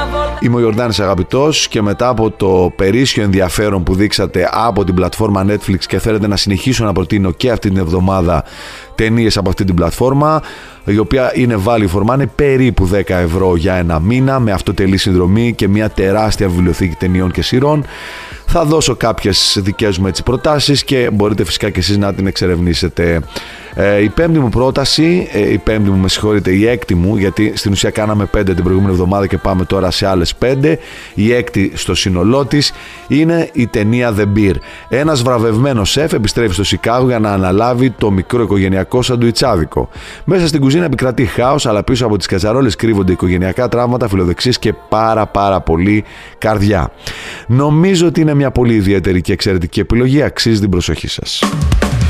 Είμαι ο Ιορδάνης Αγαπητός και μετά από το περίσσιο ενδιαφέρον που δείξατε από την πλατφόρμα Netflix και θέλετε να συνεχίσω να προτείνω και αυτή την εβδομάδα ταινίες από αυτή την πλατφόρμα, η οποία είναι value for money, περίπου 10 ευρώ για ένα μήνα, με αυτοτελή συνδρομή και μια τεράστια βιβλιοθήκη ταινιών και σειρών, θα δώσω κάποιες δικές μου έτσι προτάσεις και μπορείτε φυσικά και εσείς να την εξερευνήσετε. Η πέμπτη μου πρόταση, η έκτη μου, γιατί στην ουσία κάναμε 5 την προηγούμενη εβδομάδα και πάμε τώρα σε άλλες 5, η έκτη στο σύνολό της, είναι η ταινία The Beer. Ένας βραβευμένος σεφ επιστρέφει στο Σικάγο για να αναλάβει το μικρό οικογενειακό σαντουιτσάδικο. Μέσα στην κουζίνα επικρατεί χάος, αλλά πίσω από τις κατσαρόλες κρύβονται οικογενειακά τραύματα, φιλοδεξίες και πάρα πολύ καρδιά. Νομίζω ότι είναι μια πολύ ιδιαίτερη και εξαιρετική επιλογή, αξίζει την προσοχή σας.